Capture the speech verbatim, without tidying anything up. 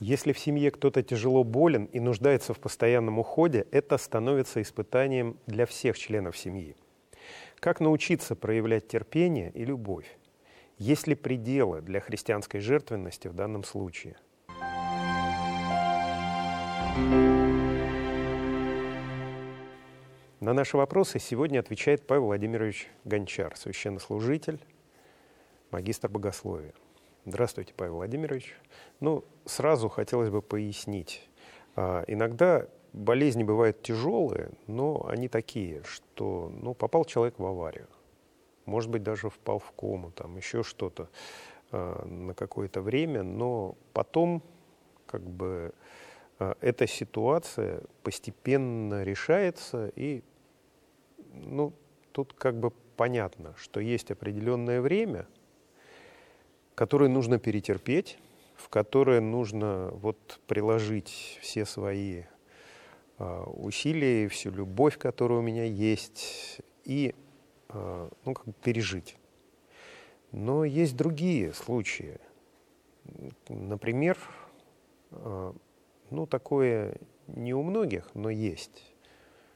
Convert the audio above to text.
Если в семье кто-то тяжело болен и нуждается в постоянном уходе, это становится испытанием для всех членов семьи. Как научиться проявлять терпение и любовь? Есть ли пределы для христианской жертвенности в данном случае? На наши вопросы сегодня отвечает Павел Владимирович Гончар, священнослужитель, магистр богословия. Здравствуйте, Павел Владимирович. Ну, сразу хотелось бы пояснить. А, иногда болезни бывают тяжелые, но они такие, что ну, попал человек в аварию. Может быть, даже впал в кому, там еще что-то а, на какое-то время, но потом как бы а, эта ситуация постепенно решается, и ну, тут как бы понятно, что есть определенное время, которое нужно перетерпеть, в которое нужно вот приложить все свои э, усилия, всю любовь, которая у меня есть, и э, ну, как бы пережить. Но есть другие случаи. Например, э, ну, такое не у многих, но есть.